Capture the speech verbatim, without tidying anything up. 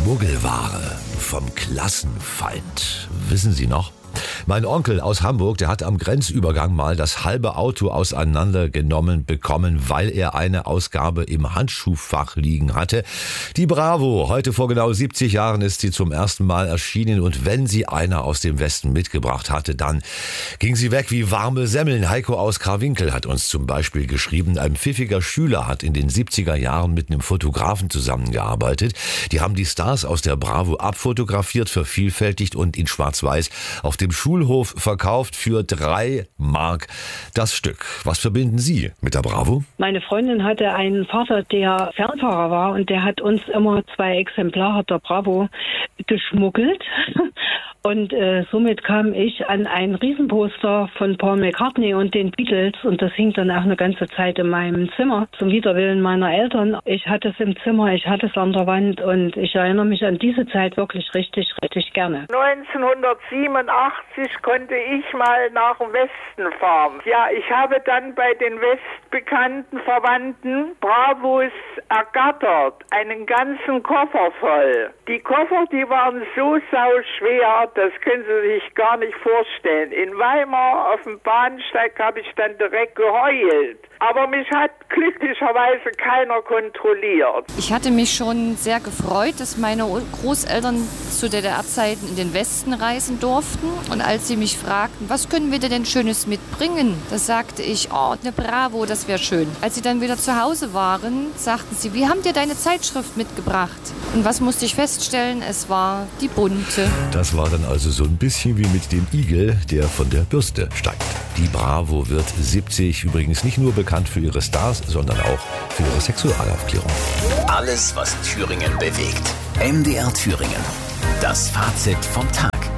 Schmuggelware vom Klassenfeind. Wissen Sie noch? Mein Onkel aus Hamburg, der hat am Grenzübergang mal das halbe Auto auseinandergenommen bekommen, weil er eine Ausgabe im Handschuhfach liegen hatte. Die Bravo, heute vor genau siebzig Jahren ist sie zum ersten Mal erschienen und wenn sie einer aus dem Westen mitgebracht hatte, dann ging sie weg wie warme Semmeln. Heiko aus Krawinkel hat uns zum Beispiel geschrieben, ein pfiffiger Schüler hat in den siebziger Jahren mit einem Fotografen zusammengearbeitet. Die haben die Stars aus der Bravo abfotografiert, vervielfältigt und in Schwarz-Weiß auf dem Schulhof verkauft für drei Mark das Stück. Was verbinden Sie mit der Bravo? Meine Freundin hatte einen Vater, der Fernfahrer war und der hat uns immer zwei Exemplare der Bravo geschmuggelt. Und äh, somit kam ich an ein Riesenposter von Paul McCartney und den Beatles und das hing dann auch eine ganze Zeit in meinem Zimmer, zum Widerwillen meiner Eltern. Ich hatte es im Zimmer, ich hatte es an der Wand und ich erinnere mich an diese Zeit wirklich richtig, richtig gerne. neunzehnhundertsiebenundachtzig konnte ich mal nach dem Westen fahren. Ja, ich habe dann bei den westbekannten Verwandten Bravos ergattert, einen ganzen Koffer voll. Die Koffer, die waren so sauschwer, das können Sie sich gar nicht vorstellen. In Weimar auf dem Bahnsteig habe ich dann direkt geheult. Aber mich hat glücklicherweise keiner kontrolliert. Ich hatte mich schon sehr gefreut, dass meine Großeltern zu D D R-Zeiten in den Westen reisen durften. Und als sie mich fragten, was können wir dir denn Schönes mitbringen? Da sagte ich, oh, eine Bravo, das wäre schön. Als sie dann wieder zu Hause waren, sagten sie, wie haben dir deine Zeitschrift mitgebracht? Und was musste ich feststellen? Es war die bunte. Das war dann also so ein bisschen wie mit dem Igel, der von der Bürste steigt. Die Bravo wird siebzig, übrigens nicht nur bekannt für ihre Stars, sondern auch für ihre Sexualaufklärung. Alles, was Thüringen bewegt. M D R Thüringen. Das Fazit vom Tag.